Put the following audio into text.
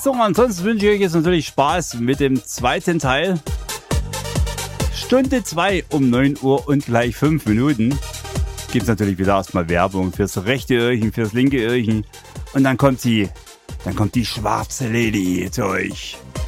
So, ansonsten wünsche ich euch jetzt natürlich Spaß mit dem zweiten Teil. Stunde 2 um 9 Uhr und gleich 5 Minuten. Gibt's natürlich wieder erstmal Werbung fürs rechte Öhrchen, fürs linke Öhrchen. Und dann kommt die schwarze Lady zu euch.